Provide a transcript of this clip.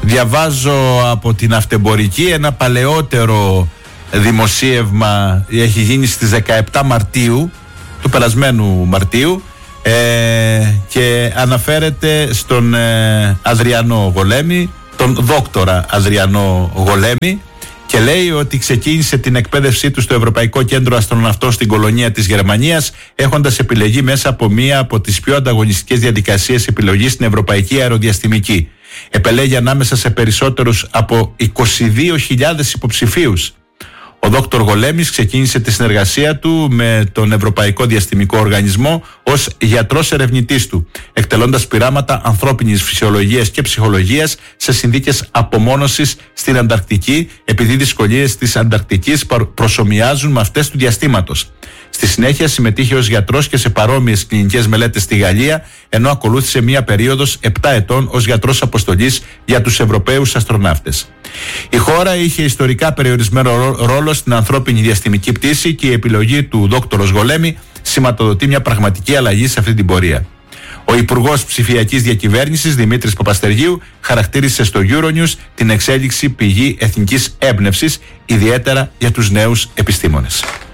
Διαβάζω από την Αυτεμπορική ένα παλαιότερο δημοσίευμα, έχει γίνει στις 17 Μαρτίου, του περασμένου Μαρτίου, και αναφέρεται στον Αδριανό Γολέμη, τον δόκτορα Αδριανό Γολέμη, και λέει ότι ξεκίνησε την εκπαίδευσή του στο Ευρωπαϊκό Κέντρο Αστροναυτών στην κολονία της Γερμανίας, έχοντας επιλεγεί μέσα από μία από τις πιο ανταγωνιστικές διαδικασίες επιλογής στην Ευρωπαϊκή Αεροδιαστημική. Επελέγει ανάμεσα σε περισσότερους από 22.000 υποψηφίους. Ο Δόκτωρ Γολέμης ξεκίνησε τη συνεργασία του με τον Ευρωπαϊκό Διαστημικό Οργανισμό ως γιατρός ερευνητής του, εκτελώντας πειράματα ανθρώπινης φυσιολογίας και ψυχολογίας σε συνθήκες απομόνωσης στην Ανταρκτική, επειδή οι δυσκολίες της Ανταρκτικής προσομοιάζουν με αυτές του διαστήματος. Στη συνέχεια συμμετείχε ως γιατρός και σε παρόμοιες κλινικές μελέτες στη Γαλλία, ενώ ακολούθησε μία περίοδος 7 ετών ως γιατρός αποστολής για τους Ευρωπαίους αστροναύτες. Η χώρα είχε ιστορικά περιορισμένο ρόλο στην ανθρώπινη διαστημική πτήση και η επιλογή του Δόκτωρος Γολέμη σηματοδοτεί μια πραγματική αλλαγή σε αυτή την πορεία. Ο Υπουργός Ψηφιακής Διακυβέρνησης Δημήτρης Παπαστεργίου χαρακτήρισε στο Euronews την εξέλιξη πηγή εθνικής έμπνευσης, ιδιαίτερα για τους νέους επιστήμονες.